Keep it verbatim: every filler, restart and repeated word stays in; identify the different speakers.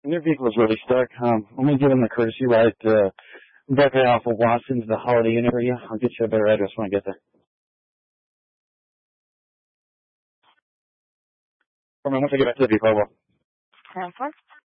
Speaker 1: Their vehicle is really stuck. Um, I'm going to give them a courtesy ride to Buckeye off of Watson to the Holiday Inn area. I'll get you a better address when I get there. I mean, once I get back to the vehicle, I will.
Speaker 2: ten four.